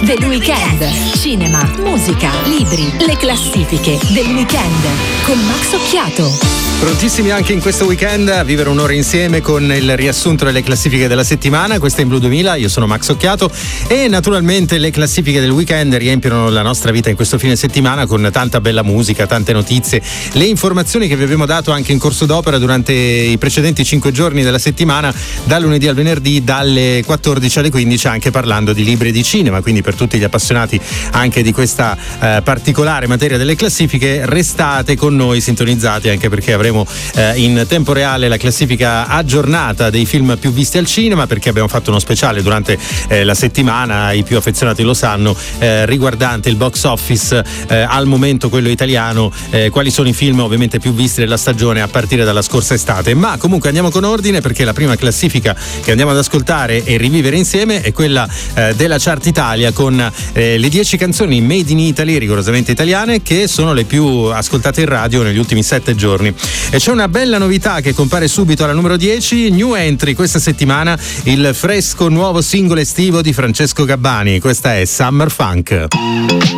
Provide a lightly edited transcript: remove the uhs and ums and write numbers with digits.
del weekend. Cinema, musica, libri, le classifiche del weekend con Max Occhiato. Prontissimi anche in questo weekend a vivere un'ora insieme con il riassunto delle classifiche della settimana. Questa è in Blu 2000, io sono Max Occhiato e naturalmente le classifiche del weekend riempiono la nostra vita in questo fine settimana con tanta bella musica, tante notizie, le informazioni che vi abbiamo dato anche in corso d'opera durante i precedenti 5 giorni della settimana, dal lunedì al venerdì, dalle 14 alle 15, anche parlando di libri e di cinema. Quindi per tutti gli appassionati anche di questa particolare materia delle classifiche, restate con noi sintonizzati, anche perché avremo in tempo reale la classifica aggiornata dei film più visti al cinema, perché abbiamo fatto uno speciale durante la settimana, i più affezionati lo sanno, riguardante il box office al momento quello italiano, quali sono i film ovviamente più visti della stagione a partire dalla scorsa estate. Ma comunque andiamo con ordine, perché la prima classifica che andiamo ad ascoltare e rivivere insieme è quella della Chart Italia, con le 10 canzoni made in Italy, rigorosamente italiane, che sono le più ascoltate in radio negli ultimi 7 giorni. E c'è una bella novità che compare subito alla numero 10, new entry questa settimana, il fresco nuovo singolo estivo di Francesco Gabbani. Questa è Summer Funk.